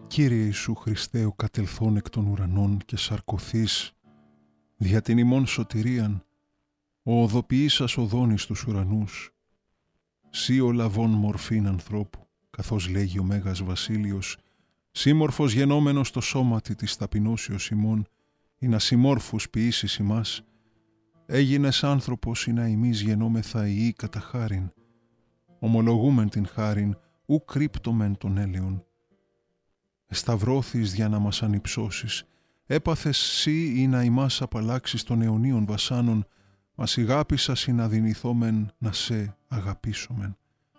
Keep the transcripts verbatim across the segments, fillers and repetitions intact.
Κύριε Ιησού Χριστέ, ο κατελθόν εκ των ουρανών και σαρκωθείς δια την ημών σωτηρίαν, ο οδοποιήσας οδόν εις τους ουρανούς, σύ ο λαβών μορφήν ανθρώπου, καθώς λέγει ο Μέγας Βασίλειος, σύμμορφος γενόμενος το σώματι της ταπεινώσεως ημών, ή να συμμόρφους ποιήσεις ημάς, έγινες άνθρωπος ή να ημείς γενόμεθα ιοί κατά χάριν, ομολογούμεν την χάριν, ου κρύπτομεν τον έλεον. Εσταυρώθης για να μας ανυψώσεις, έπαθες σύ ή να ημάς απαλλάξεις των αιωνίων βασάνων, μας ηγάπησας ή να δυνηθόμεν να σε αγαπήσομεν.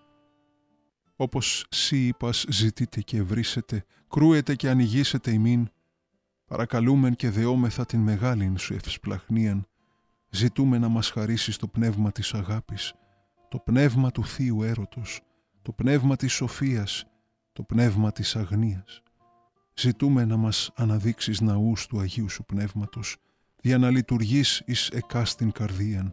Όπως σύ είπας ζητείτε και ευρύσετε, κρούετε και ανοιγήσετε ημίν, παρακαλούμεν και δεόμεθα την μεγάλην σου ευσπλαχνίαν, ζητούμε να μας χαρίσεις το πνεύμα της αγάπης, το πνεύμα του θείου έρωτος, το πνεύμα της σοφίας, το πνεύμα της αγνίας. Ζητούμε να μας αναδείξεις ναούς του Αγίου Σου Πνεύματος, δια να λειτουργείς εις εκάστην καρδίαν.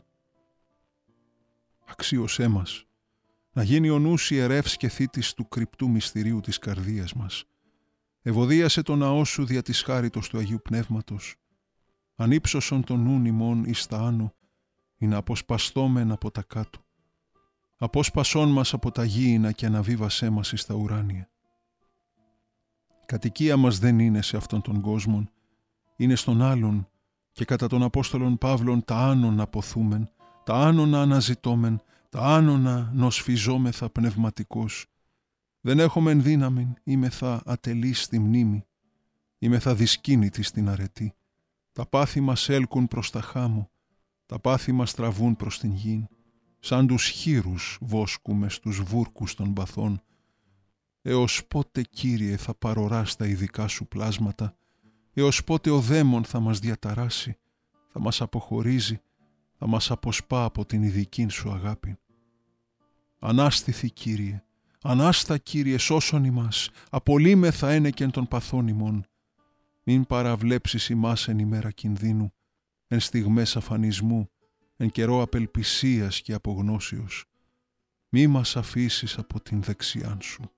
Αξίωσέ μας, να γίνει ο νους ιερεύς και θήτης του κρυπτού μυστηρίου της καρδίας μας. Ευωδίασε το ναό Σου δια της χάριτος του Αγίου Πνεύματος. Ανύψωσον τον νουν ημών εις τα άνω, ή να αποσπαστόμεν από τα κάτω. Απόσπασόν μας από τα γήινα και αναβίβασέ μας εις τα ουράνια. Κατοικία μας δεν είναι σε αυτόν τον κόσμον, είναι στον άλλον, και κατά τον Απόστολον Παύλων τα άνονα αποθούμεν, τα άνονα αναζητώμεν, τα άνονα νοσφιζόμεθα πνευματικώς. Δεν έχομεν δύναμην, είμεθα ατελείς στη μνήμη, είμεθα δυσκίνητοι στην αρετή. Τα πάθη μας έλκουν προς τα χάμω, τα πάθη μας τραβούν προς την γην, σαν τους χείρους βόσκουμε στους βούρκους των παθών. Έως πότε, Κύριε, θα παροράς τα ειδικά Σου πλάσματα, έως πότε ο δαίμον θα μας διαταράσει, θα μας αποχωρίζει, θα μας αποσπά από την ειδική Σου αγάπη. Ανάστηθη, Κύριε, ανάστα, Κύριε, σώσον ημάς, απολύμεθα ένεκεν των παθών ημών. Μην παραβλέψεις ημάς εν ημέρα κινδύνου, εν στιγμές αφανισμού, εν καιρό απελπισίας και απογνώσεως. Μη μας αφήσεις από την δεξιάν Σου.